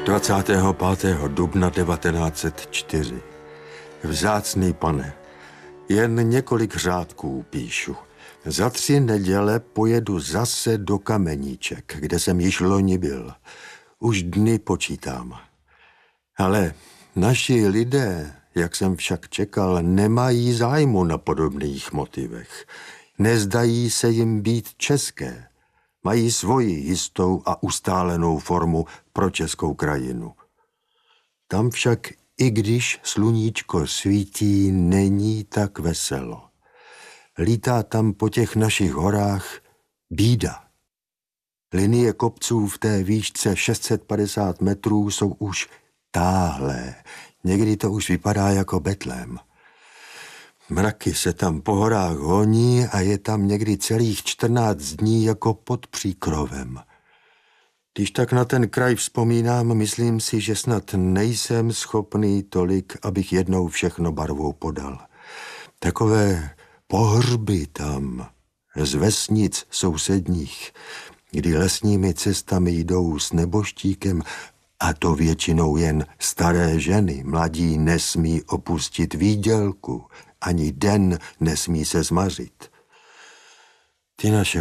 25. dubna 1904. Vzácný pane, jen několik řádků píšu. Za 3 neděle pojedu zase do Kameníček, kde jsem již loni byl. Už dny počítám. Ale naši lidé, jak jsem však čekal, nemají zájmu na podobných motivech. Nezdají se jim být české. Mají svoji jistou a ustálenou formu pro českou krajinu. Tam však, i když sluníčko svítí, není tak veselo. Lítá tam po těch našich horách bída. Linie kopců v té výšce 650 metrů jsou už táhlé. Někdy to už vypadá jako Betlém. Mraky se tam po horách honí a je tam někdy celých 14 dní jako pod příkrovem. Když tak na ten kraj vzpomínám, myslím si, že snad nejsem schopný tolik, abych jednou všechno barvou podal. Takové pohřby tam, z vesnic sousedních, kdy lesními cestami jdou s neboštíkem, a to většinou jen staré ženy, mladí nesmí opustit výdělku, ani den nesmí se zmařit. Ty naše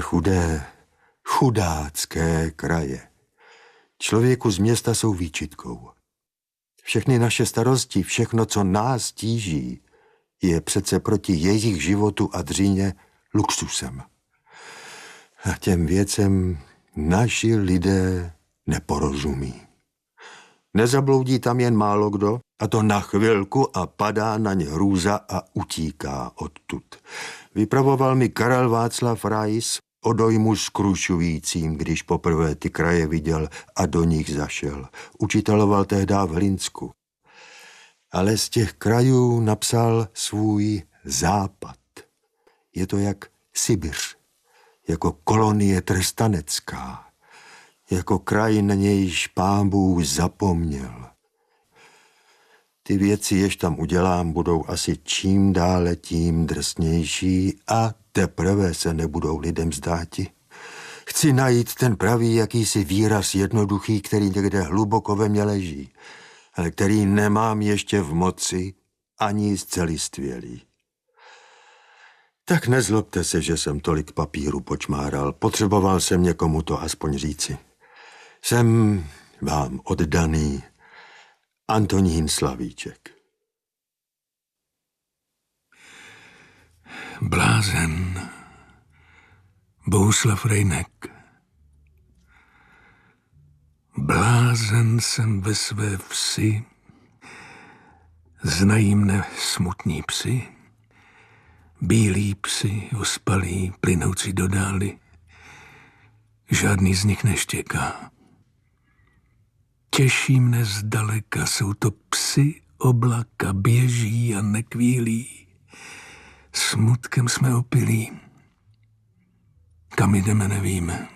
chudácké kraje. Člověku z města jsou výčitkou. Všechny naše starosti, všechno, co nás tíží, je přece proti jejich životu a dříně luxusem. A těm věcem naši lidé neporozumí. Nezabloudí tam jen málo kdo, a to na chvilku, a padá na ně hrůza a utíká odtud. Vypravoval mi Karel Václav Rais o dojmu skrušujícím, když poprvé ty kraje viděl a do nich zašel. Učiteloval tehdá v Hlinsku. Ale z těch krajů napsal svůj západ. Je to jak Sibiř, jako kolonie trestanecká, jako kraj, na nějž Pán Bůh zapomněl. Ty věci, jež tam udělám, budou asi čím dále tím drsnější a teprve se nebudou lidem zdáti. Chci najít ten pravý jakýsi výraz jednoduchý, který někde hluboko ve mně leží, ale který nemám ještě v moci ani zcelistvělý. Tak nezlobte se, že jsem tolik papíru počmáral. Potřeboval jsem někomu to aspoň říci. Jsem vám oddaný Antonín Slavíček. Blázen Bohuslav Rejnek. Blázen jsem ve své vsi, znají mne smutní psi, bílí psi, ospalí, plynoucí do dály. Žádný z nich neštěká. Těší mne zdaleka, jsou to psi oblaka, běží a nekvílí. Smutkem jsme opilí. Kam jdeme, nevíme.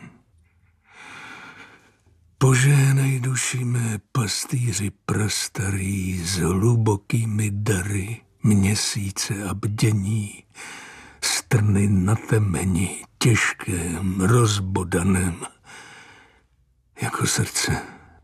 Požehnej duši mé, pastýři prastarý, s hlubokými dary, měsíce a bdění, strny na temeni, těžkém, rozbodaném, jako srdce.